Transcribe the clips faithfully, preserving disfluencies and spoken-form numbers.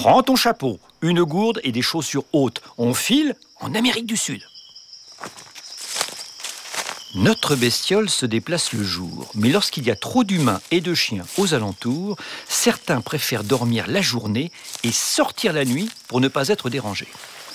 Prends ton chapeau, une gourde et des chaussures hautes. On file en Amérique du Sud. Notre bestiole se déplace le jour, mais lorsqu'il y a trop d'humains et de chiens aux alentours, certains préfèrent dormir la journée et sortir la nuit pour ne pas être dérangés.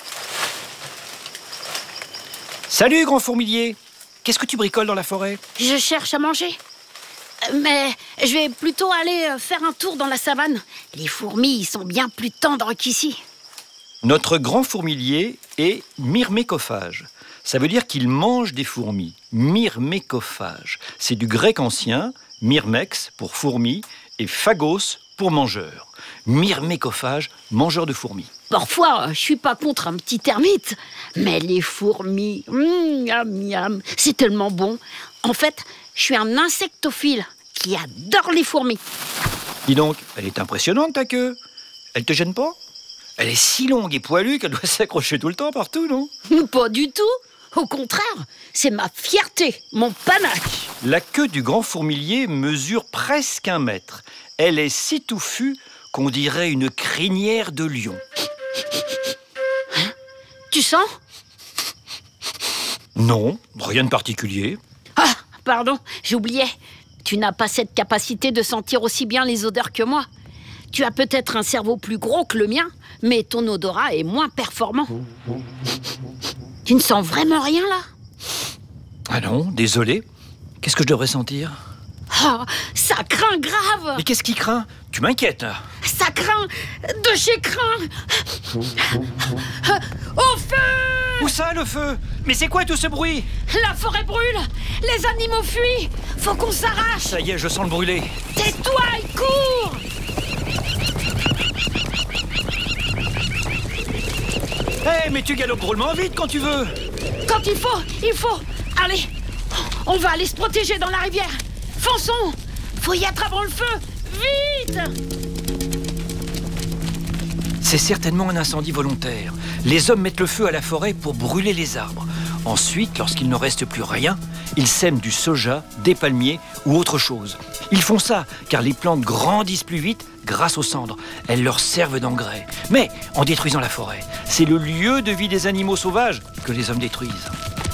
Salut, grand fourmilier! Qu'est-ce que tu bricoles dans la forêt? Je cherche à manger. Mais je vais plutôt aller faire un tour dans la savane. Les fourmis sont bien plus tendres qu'ici. Notre grand fourmilier est myrmécophage. Ça veut dire qu'il mange des fourmis. Myrmécophage. C'est du grec ancien, myrmex pour fourmi et phagos pour mangeur. Myrmécophage, mangeur de fourmis. Parfois, je suis pas contre un petit termite, mais les fourmis, mmh, miam, miam, c'est tellement bon. En fait, je suis un insectophile qui adore les fourmis. Dis donc, elle est impressionnante ta queue. Elle te gêne pas? Elle est si longue et poilue qu'elle doit s'accrocher tout le temps partout, non? Pas du tout. Au contraire, c'est ma fierté, mon panache. La queue du grand fourmilier mesure presque un mètre. Elle est si touffue qu'on dirait une crinière de lion. Hein? Tu sens? Non, rien de particulier. Ah, pardon, j'oubliais. Tu n'as pas cette capacité de sentir aussi bien les odeurs que moi. Tu as peut-être un cerveau plus gros que le mien, mais ton odorat est moins performant. Tu ne sens vraiment rien, là? Ah non, désolé. Qu'est-ce que je devrais sentir? Oh, ça craint grave! Mais qu'est-ce qui craint? Tu m'inquiètes, là. Ça craint de chez craint! Au feu! Où ça, le feu? Mais c'est quoi tout ce bruit? La forêt brûle! Les animaux fuient! Faut qu'on s'arrache! Ça y est, je sens le brûler. Tais-toi et cours! Hé, hey, mais tu galopes drôlement vite quand tu veux. Quand il faut, il faut. Allez, on va aller se protéger dans la rivière. Fonçons! Faut y être avant le feu! Vite! C'est certainement un incendie volontaire. Les hommes mettent le feu à la forêt pour brûler les arbres. Ensuite, lorsqu'il ne reste plus rien, ils sèment du soja, des palmiers ou autre chose. Ils font ça car les plantes grandissent plus vite grâce aux cendres. Elles leur servent d'engrais. Mais en détruisant la forêt, c'est le lieu de vie des animaux sauvages que les hommes détruisent.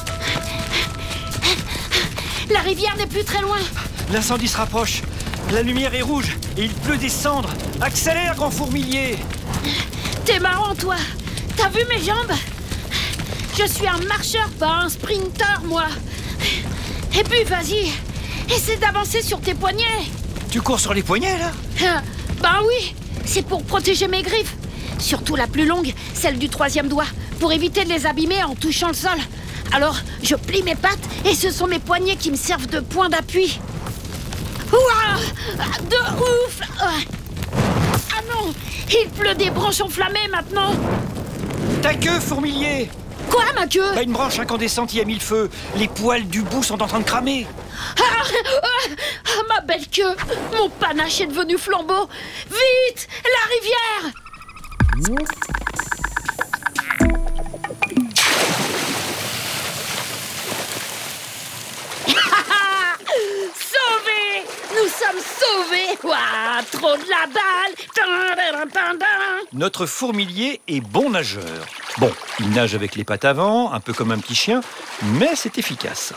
La rivière n'est plus très loin. L'incendie se rapproche. La lumière est rouge et il pleut des cendres. Accélère, grand fourmilier! T'es marrant, toi. T'as vu mes jambes? Je suis un marcheur, pas un sprinter, moi. Et puis, vas-y, essaie d'avancer sur tes poignets. Tu cours sur les poignets, là? euh, Ben oui, c'est pour protéger mes griffes. Surtout la plus longue, celle du troisième doigt, pour éviter de les abîmer en touchant le sol. Alors, je plie mes pattes et ce sont mes poignets qui me servent de point d'appui. Ouah, de ouf! Ah non, il pleut des branches enflammées maintenant. Ta queue, fourmilier! Quoi, ma queue? T'as une branche incandescente qui a mis le feu. Les poils du bout sont en train de cramer. Ah, ah, ah, ma belle queue! Mon panache est devenu flambeau. Vite, la rivière! Sauvés! Nous sommes sauvés! Ouah, trop de la balle! Notre fourmilier est bon nageur. Bon, il nage avec les pattes avant, un peu comme un petit chien, mais c'est efficace.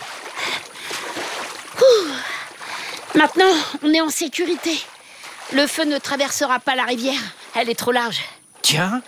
Ouh. Maintenant, on est en sécurité. Le feu ne traversera pas la rivière. Elle est trop large. Tiens,